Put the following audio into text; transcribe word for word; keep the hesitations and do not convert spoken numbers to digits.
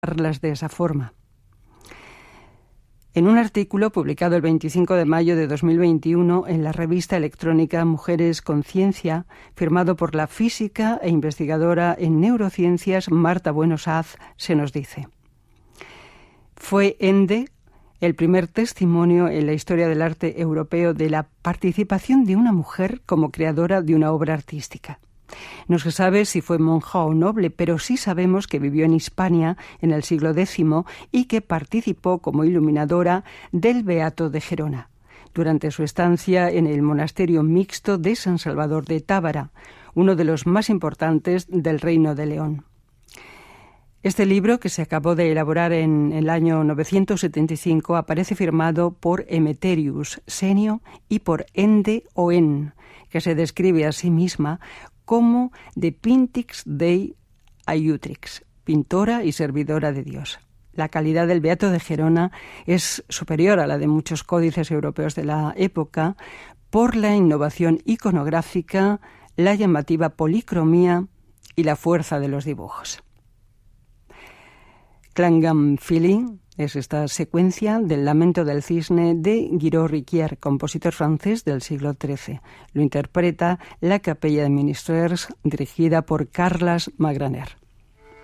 de esa forma. En un artículo publicado el veinticinco de mayo de dos mil veintiuno en la revista electrónica Mujeres con Ciencia, firmado por la física e investigadora en neurociencias Marta Bueno Saz, se nos dice: fue Ende el primer testimonio en la historia del arte europeo de la participación de una mujer como creadora de una obra artística. No se sabe si fue monja o noble, pero sí sabemos que vivió en Hispania en el siglo décimo y que participó como iluminadora del Beato de Gerona, durante su estancia en el monasterio mixto de San Salvador de Tábara, uno de los más importantes del Reino de León. Este libro, que se acabó de elaborar en el año novecientos setenta y cinco, aparece firmado por Emeterius Senio y por Ende Oen, que se describe a sí misma como de Pintix Dei Aiutrix, pintora y servidora de Dios. La calidad del Beato de Gerona es superior a la de muchos códices europeos de la época por la innovación iconográfica, la llamativa policromía y la fuerza de los dibujos. Klangam Feeling es esta secuencia del Lamento del Cisne de Guiraud Riquier, compositor francés del siglo trece. Lo interpreta la Capella de Ministers, dirigida por Carlas Magraner.